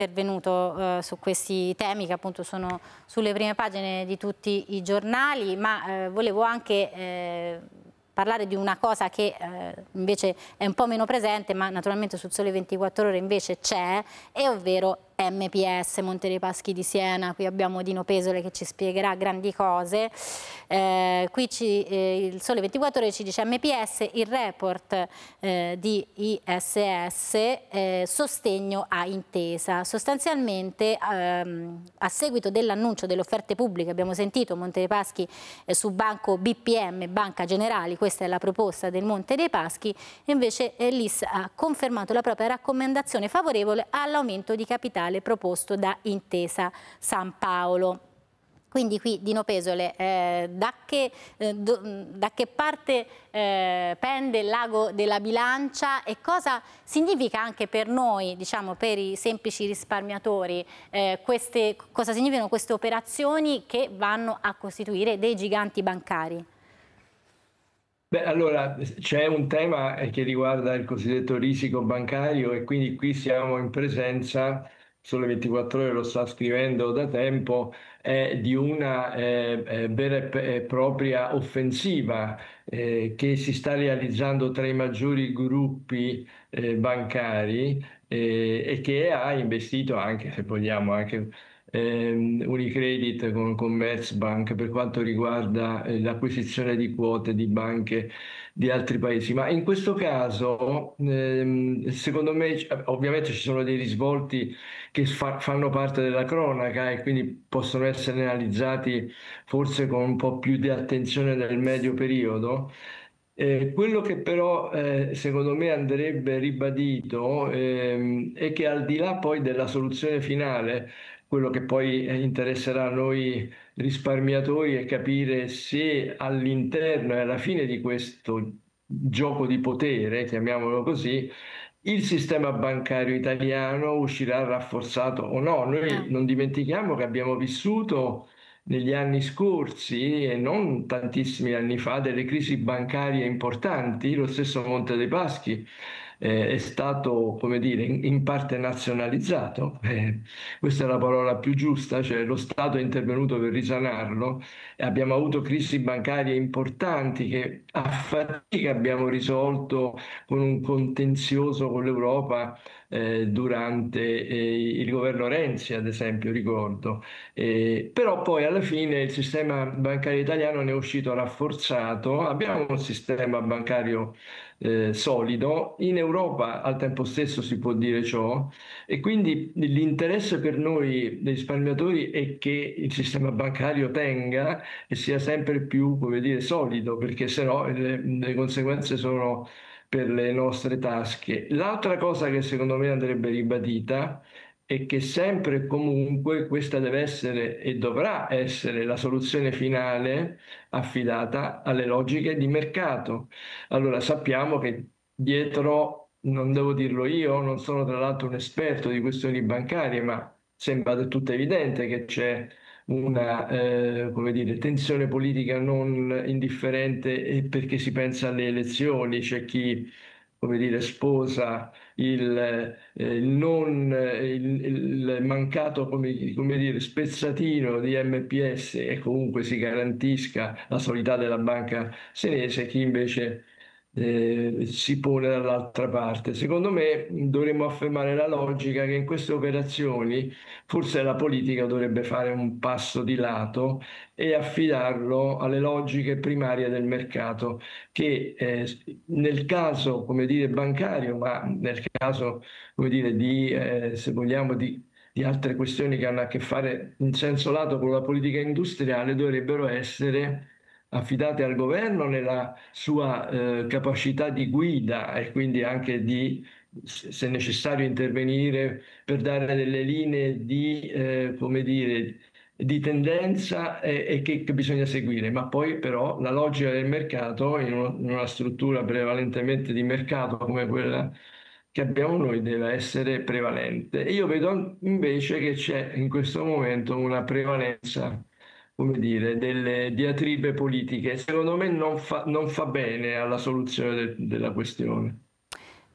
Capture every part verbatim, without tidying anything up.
intervenuto eh, su questi temi che appunto sono sulle prime pagine di tutti i giornali, ma eh, volevo anche eh, parlare di una cosa che eh, invece è un po' meno presente, ma naturalmente sul Sole ventiquattro Ore invece c'è, e ovvero M P S, Monte dei Paschi di Siena. Qui abbiamo Dino Pesole che ci spiegherà grandi cose. Eh, qui ci, eh, il Sole ventiquattro Ore ci dice M P S, il report eh, di I S S, eh, sostegno a Intesa. Sostanzialmente ehm, a seguito dell'annuncio delle offerte pubbliche, abbiamo sentito Monte dei Paschi eh, su banco B P M, Banca Generali, questa è la proposta del Monte dei Paschi, invece eh, l'I S ha confermato la propria raccomandazione favorevole all'aumento di capitale proposto da Intesa San Paolo. Quindi qui Dino Pesole, eh, da, che, eh, do, da che parte eh, pende il lago della bilancia e cosa significa anche per noi, diciamo per i semplici risparmiatori, eh, queste, cosa significano queste operazioni che vanno a costituire dei giganti bancari? Beh, allora c'è un tema che riguarda il cosiddetto risico bancario e quindi qui siamo in presenza, Sole ventiquattro Ore lo sta scrivendo da tempo, eh, di una eh, eh, vera e propria offensiva eh, che si sta realizzando tra i maggiori gruppi eh, bancari eh, e che ha investito anche, se vogliamo, anche ehm, Unicredit con Commerzbank per quanto riguarda eh, l'acquisizione di quote di banche di altri paesi. Ma in questo caso, ehm, secondo me, ovviamente ci sono dei risvolti che fa- fanno parte della cronaca e quindi possono essere analizzati forse con un po' più di attenzione nel medio periodo. Eh, quello che però eh, secondo me andrebbe ribadito ehm, è che al di là poi della soluzione finale, quello che poi eh, interesserà a noi risparmiatori è capire se all'interno e alla fine di questo gioco di potere, chiamiamolo così, il sistema bancario italiano uscirà rafforzato o no. Noi non dimentichiamo che abbiamo vissuto negli anni scorsi e non tantissimi anni fa delle crisi bancarie importanti. Lo stesso Monte dei Paschi eh, è stato, come dire, in, in parte nazionalizzato, eh, questa è la parola più giusta, cioè lo Stato è intervenuto per risanarlo e abbiamo avuto crisi bancarie importanti che a fatica abbiamo risolto con un contenzioso con l'Europa eh, durante eh, il governo Renzi, ad esempio, ricordo. Eh, però poi alla fine il sistema bancario italiano ne è uscito rafforzato, abbiamo un sistema bancario eh, solido, in Europa al tempo stesso si può dire ciò, e quindi l'interesse per noi dei risparmiatori è che il sistema bancario tenga e sia sempre più, come dire, solido, perché sennò le, le conseguenze sono per le nostre tasche. L'altra cosa che secondo me andrebbe ribadita è che sempre e comunque questa deve essere e dovrà essere la soluzione finale affidata alle logiche di mercato. Allora sappiamo che dietro, non devo dirlo io, non sono tra l'altro un esperto di questioni bancarie, ma sembra del tutto evidente che c'è una eh, come dire, tensione politica non indifferente e perché si pensa alle elezioni, c'è chi come dire, sposa il, eh, il non, il, il mancato come, come dire, spezzatino di M P S e comunque si garantisca la solidità della banca senese, chi invece eh, si pone dall'altra parte. Secondo me dovremmo affermare la logica che in queste operazioni forse la politica dovrebbe fare un passo di lato e affidarlo alle logiche primarie del mercato che eh, nel caso, come dire, bancario, ma nel caso, come dire, di, eh, se vogliamo, di, di altre questioni che hanno a che fare in senso lato con la politica industriale, dovrebbero essere affidate al governo nella sua eh, capacità di guida e quindi anche di, se necessario, intervenire per dare delle linee di, eh, come dire, di tendenza e, e che, che bisogna seguire, ma poi però la logica del mercato in, uno, in una struttura prevalentemente di mercato come quella che abbiamo noi deve essere prevalente. E io vedo invece che c'è in questo momento una prevalenza, come dire, delle diatribe politiche. Secondo me non fa, non fa bene alla soluzione de- della questione.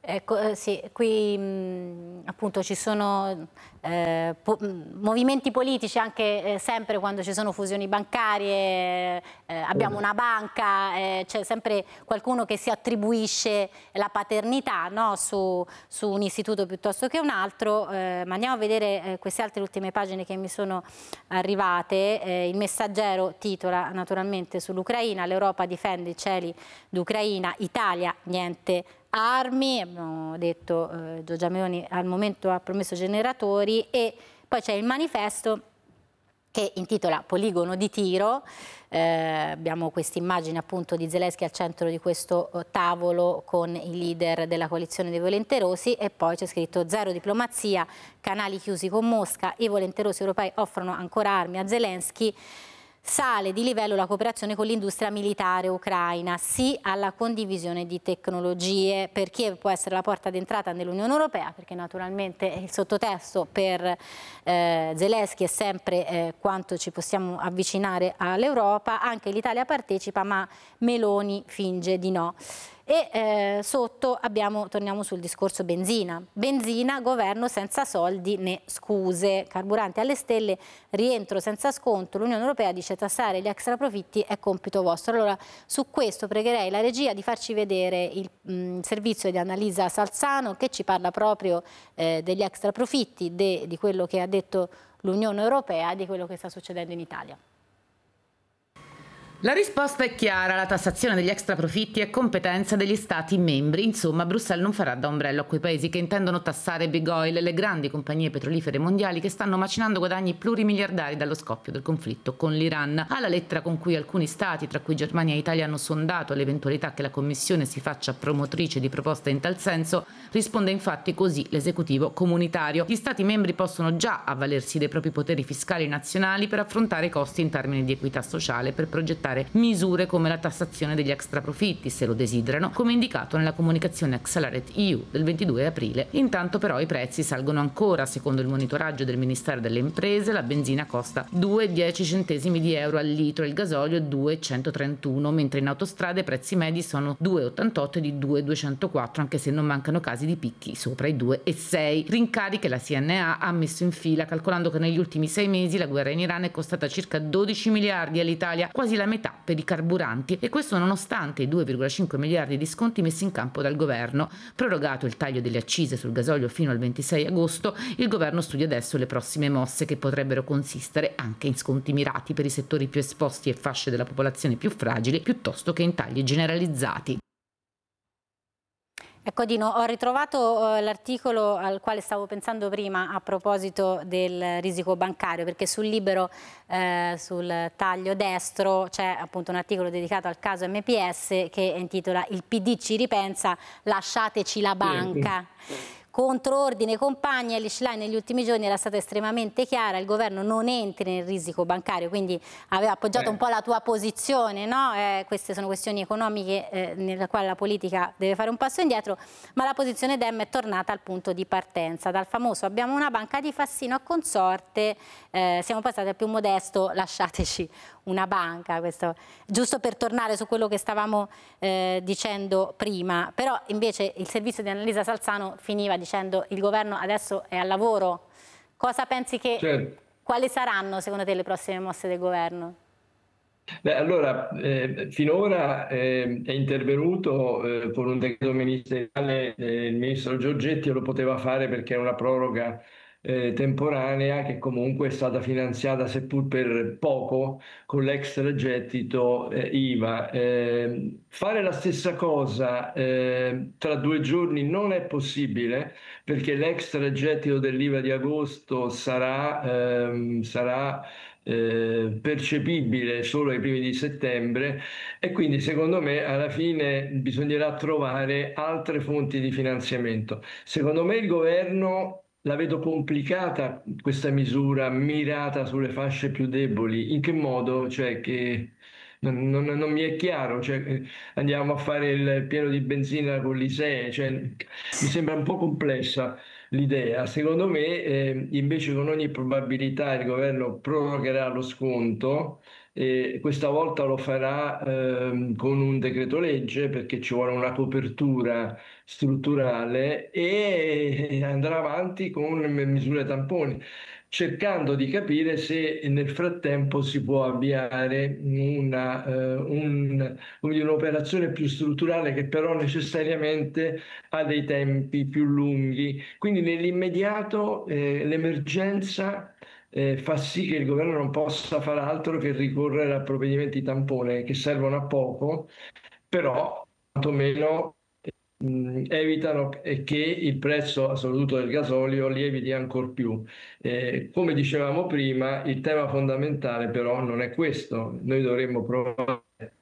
Ecco, eh, sì, qui mh, appunto ci sono eh, po movimenti politici anche eh, sempre quando ci sono fusioni bancarie, eh, abbiamo una banca, eh, c'è sempre qualcuno che si attribuisce la paternità, no? su, su un istituto piuttosto che un altro, eh, ma andiamo a vedere eh, queste altre ultime pagine che mi sono arrivate. Eh, il Messaggero titola naturalmente sull'Ucraina: l'Europa difende i cieli d'Ucraina, Italia niente armi, abbiamo detto eh, Giorgia Meloni al momento ha promesso generatori, e poi c'è il manifesto che intitola Poligono di tiro, eh, abbiamo questa immagine appunto di Zelensky al centro di questo eh, tavolo con i leader della coalizione dei volenterosi, e poi c'è scritto zero diplomazia, canali chiusi con Mosca, i volenterosi europei offrono ancora armi a Zelensky. Sale di livello la cooperazione con l'industria militare ucraina, sì alla condivisione di tecnologie. Per Kiev può essere la porta d'entrata nell'Unione Europea, perché naturalmente il sottotesto per eh, Zelensky è sempre eh, quanto ci possiamo avvicinare all'Europa. Anche l'Italia partecipa, ma Meloni finge di no. E eh, sotto abbiamo, torniamo sul discorso benzina. Benzina, governo senza soldi né scuse, carburanti alle stelle, rientro senza sconto, l'Unione Europea dice tassare gli extra profitti è compito vostro. Allora su questo pregherei la regia di farci vedere il mh, servizio di Annalisa Salzano, che ci parla proprio eh, degli extra profitti, de, di quello che ha detto l'Unione Europea e di quello che sta succedendo in Italia. La risposta è chiara: la tassazione degli extra profitti è competenza degli Stati membri. Insomma, Bruxelles non farà da ombrello a quei paesi che intendono tassare big oil, le grandi compagnie petrolifere mondiali che stanno macinando guadagni plurimiliardari dallo scoppio del conflitto con l'Iran. Alla lettera con cui alcuni Stati, tra cui Germania e Italia, hanno sondato l'eventualità che la Commissione si faccia promotrice di proposte in tal senso, risponde infatti così l'esecutivo comunitario: gli Stati membri possono già avvalersi dei propri poteri fiscali nazionali per affrontare i costi in termini di equità sociale, per progettare misure come la tassazione degli extra profitti, se lo desiderano, come indicato nella comunicazione Accelerate E U del ventidue aprile. Intanto però i prezzi salgono ancora. Secondo il monitoraggio del Ministero delle Imprese, la benzina costa due virgola dieci centesimi di euro al litro, il gasolio due virgola centotrentuno, mentre in autostrade i prezzi medi sono due virgola ottantotto e di due virgola duecentoquattro, anche se non mancano casi di picchi sopra i due virgola sei. Rincari che la C N A ha messo in fila, calcolando che negli ultimi sei mesi la guerra in Iran è costata circa dodici miliardi all'Italia, quasi la metà per i carburanti, e questo nonostante i due virgola cinque miliardi di sconti messi in campo dal governo. Prorogato il taglio delle accise sul gasolio fino al ventisei agosto, il governo studia adesso le prossime mosse, che potrebbero consistere anche in sconti mirati per i settori più esposti e fasce della popolazione più fragili, piuttosto che in tagli generalizzati. Ecco Dino, ho ritrovato eh, l'articolo al quale stavo pensando prima a proposito del risico bancario, perché sul Libero, eh, sul taglio destro, c'è appunto un articolo dedicato al caso M P S che intitola "Il P D ci ripensa, lasciateci la banca". Contro ordine compagni, Elly Schlein negli ultimi giorni era stata estremamente chiara: il governo non entri nel risico bancario, quindi aveva appoggiato eh. un po' la tua posizione, no? Eh, queste sono questioni economiche eh, nella quale la politica deve fare un passo indietro, ma la posizione Dem è tornata al punto di partenza, dal famoso "abbiamo una banca di Fassino" a Consorte, eh, siamo passati al più modesto "lasciateci una banca", questo giusto per tornare su quello che stavamo eh, dicendo prima. Però invece il servizio di Annalisa Salzano finiva dicendo: il governo adesso è al lavoro. Cosa pensi che, certo. Quali saranno secondo te le prossime mosse del governo? Beh, allora, eh, finora eh, è intervenuto eh, con un decreto ministeriale eh, il ministro Giorgetti, e lo poteva fare perché è una proroga eh, temporanea che comunque è stata finanziata, seppur per poco, con l'extragettito eh, I V A. Eh, fare la stessa cosa eh, tra due giorni non è possibile, perché l'extragettito dell'I V A di agosto sarà, ehm, sarà Eh, percepibile solo ai primi di settembre, e quindi secondo me alla fine bisognerà trovare altre fonti di finanziamento. Secondo me il governo la vedo complicata, questa misura mirata sulle fasce più deboli. In che modo? Cioè che non, non, non mi è chiaro, cioè, andiamo a fare il pieno di benzina con l'I S E E, cioè, mi sembra un po' complessa l'idea. Secondo me, eh, invece, con ogni probabilità il governo prorogherà lo sconto e questa volta lo farà eh, con un decreto legge perché ci vuole una copertura strutturale e andrà avanti con misure tamponi, cercando di capire se nel frattempo si può avviare una, eh, un, come dire, un'operazione più strutturale che però necessariamente ha dei tempi più lunghi. Quindi nell'immediato eh, l'emergenza eh, fa sì che il governo non possa fare altro che ricorrere a provvedimenti tampone che servono a poco, però quantomeno mh, evitano che il prezzo assoluto del gasolio lieviti ancor più. Eh, come dicevamo prima, il tema fondamentale però non è questo. Noi dovremmo provare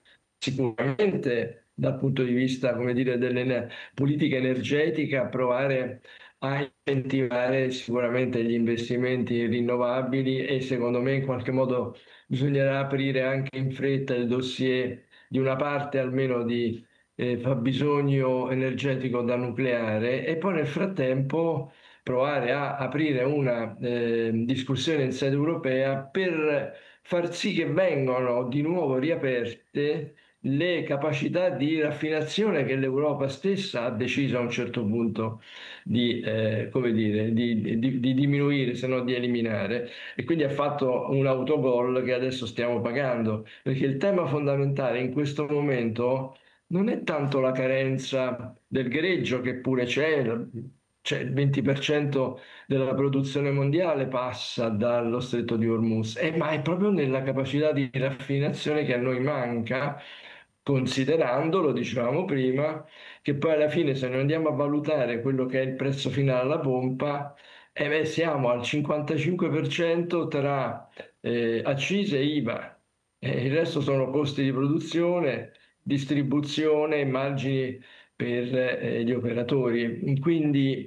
sicuramente dal punto di vista, come dire, della politica energetica, a provare a incentivare sicuramente gli investimenti rinnovabili e secondo me in qualche modo bisognerà aprire anche in fretta il dossier di una parte almeno di eh, fabbisogno energetico da nucleare e poi nel frattempo provare a aprire una eh, discussione in sede europea per far sì che vengano di nuovo riaperte le capacità di raffinazione che l'Europa stessa ha deciso a un certo punto di, eh, come dire, di, di, di diminuire, se non di eliminare, e quindi ha fatto un autogol che adesso stiamo pagando, perché il tema fondamentale in questo momento non è tanto la carenza del greggio, che pure c'è, cioè il venti per cento della produzione mondiale passa dallo stretto di Hormuz, eh, ma è proprio nella capacità di raffinazione che a noi manca, considerando, lo dicevamo prima, che poi alla fine se noi andiamo a valutare quello che è il prezzo finale alla pompa, eh beh, siamo al cinquantacinque per cento tra eh, accise e I V A, eh, il resto sono costi di produzione, distribuzione e margini per eh, gli operatori. Quindi,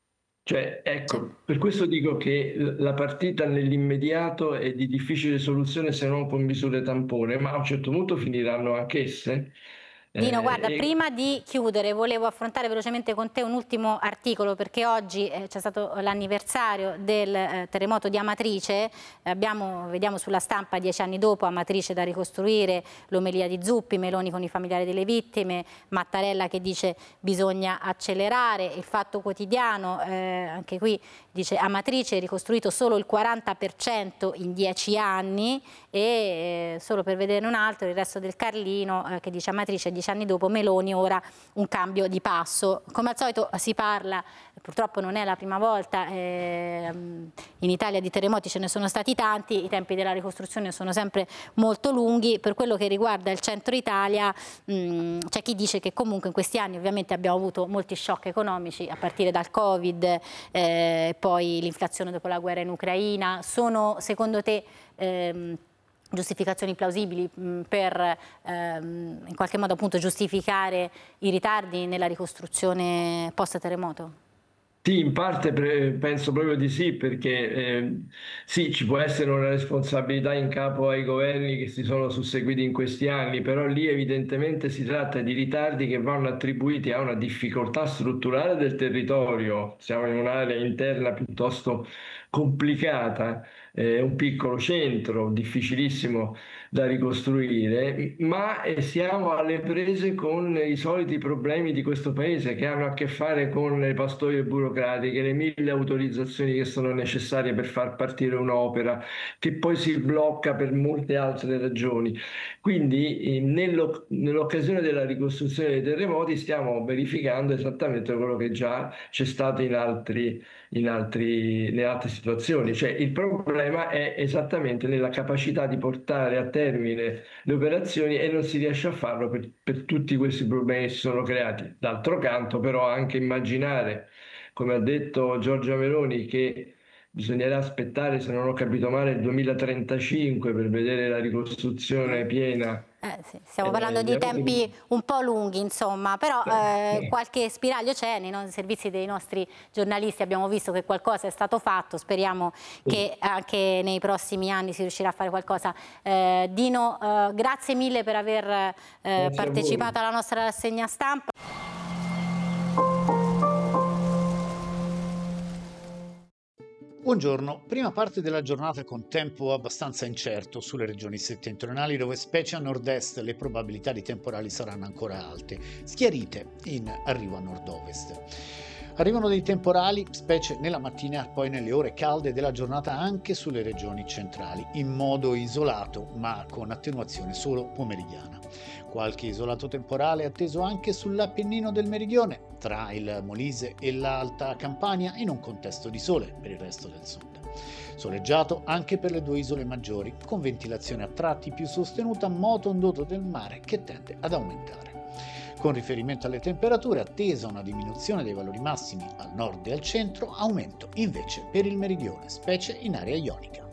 cioè, ecco, per questo dico che la partita nell'immediato è di difficile soluzione se non con misure tampone, ma a un certo punto finiranno anch'esse. Dino, guarda, Eh, e... prima di chiudere volevo affrontare velocemente con te un ultimo articolo, perché oggi eh, c'è stato l'anniversario del eh, terremoto di Amatrice. Abbiamo, vediamo sulla stampa dieci anni dopo Amatrice da ricostruire, l'omelia di Zuppi, Meloni con i familiari delle vittime, Mattarella che dice bisogna accelerare, il Fatto Quotidiano, eh, anche qui dice Amatrice ricostruito solo il quaranta per cento in dieci anni e eh, solo per vedere un altro, il Resto del Carlino eh, che dice Amatrice dieci anni dopo, Meloni ora un cambio di passo. Come al solito si parla, purtroppo non è la prima volta, eh, in Italia di terremoti ce ne sono stati tanti, i tempi della ricostruzione sono sempre molto lunghi. Per quello che riguarda il centro Italia c'è chi dice che comunque in questi anni ovviamente abbiamo avuto molti shock economici a partire dal Covid, eh, poi l'inflazione dopo la guerra in Ucraina. Sono secondo te ehm, giustificazioni plausibili mh, per ehm, in qualche modo appunto giustificare i ritardi nella ricostruzione post-terremoto? Sì, in parte penso proprio di sì, perché eh, sì, ci può essere una responsabilità in capo ai governi che si sono susseguiti in questi anni, però lì evidentemente si tratta di ritardi che vanno attribuiti a una difficoltà strutturale del territorio. Siamo in un'area interna piuttosto complicata, eh, un piccolo centro, difficilissimo da ricostruire, ma eh, siamo alle prese con i soliti problemi di questo paese che hanno a che fare con le pastoie burocratiche, le mille autorizzazioni che sono necessarie per far partire un'opera, che poi si blocca per molte altre ragioni. Quindi eh, nello, nell'occasione della ricostruzione dei terremoti stiamo verificando esattamente quello che già c'è stato in altri in altri, in altre situazioni. Cioè, il problema è esattamente nella capacità di portare a termine le operazioni e non si riesce a farlo per, per tutti questi problemi che si sono creati. D'altro canto, però, anche immaginare, come ha detto Giorgia Meloni, che bisognerà aspettare, se non ho capito male, il duemilatrentacinque per vedere la ricostruzione piena. Eh, sì. Stiamo parlando eh, di tempi un po' lunghi, insomma, però eh, qualche spiraglio c'è nei servizi dei nostri giornalisti, abbiamo visto che qualcosa è stato fatto, speriamo che anche nei prossimi anni si riuscirà a fare qualcosa. Eh, Dino, eh, grazie mille per aver eh, partecipato alla nostra rassegna stampa. Buongiorno, prima parte della giornata con tempo abbastanza incerto sulle regioni settentrionali dove specie a nord-est le probabilità di temporali saranno ancora alte, schiarite in arrivo a nord-ovest. Arrivano dei temporali, specie nella mattina e poi nelle ore calde della giornata anche sulle regioni centrali, in modo isolato ma con attenuazione solo pomeridiana. Qualche isolato temporale è atteso anche sull'Appennino del Meridione, tra il Molise e l'Alta Campania, in un contesto di sole per il resto del sud. Soleggiato anche per le due isole maggiori, con ventilazione a tratti più sostenuta, moto ondoso del mare che tende ad aumentare. Con riferimento alle temperature, attesa una diminuzione dei valori massimi al nord e al centro, aumento invece per il meridione, specie in area ionica.